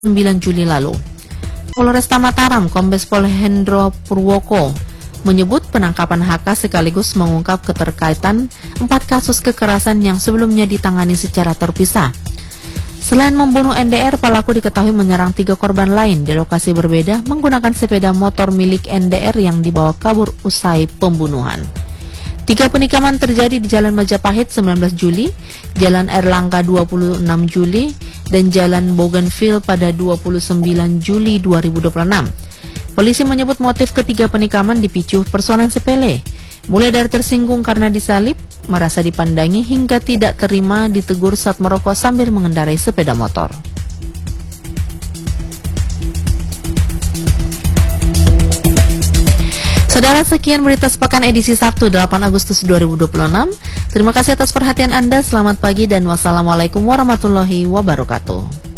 9 Juli lalu. Polresta Mataram, Kombes Pol Hendro Purwoko menyebut penangkapan HK sekaligus mengungkap keterkaitan 4 kasus kekerasan yang sebelumnya ditangani secara terpisah. Selain membunuh NDR, pelaku diketahui menyerang 3 korban lain di lokasi berbeda menggunakan sepeda motor milik NDR yang dibawa kabur usai pembunuhan. 3 penikaman terjadi di Jalan Majapahit 19 Juli, Jalan Erlangga 26 Juli, dan Jalan Bougainville pada 29 Juli 2026. Polisi menyebut motif ketiga penikaman dipicu persoalan sepele, mulai dari tersinggung karena disalib, merasa dipandangi, hingga tidak terima ditegur saat merokok sambil mengendarai sepeda motor. Saudara, sekian berita sepekan edisi Sabtu 8 Agustus 2026. Terima kasih atas perhatian Anda, selamat pagi dan wassalamualaikum warahmatullahi wabarakatuh.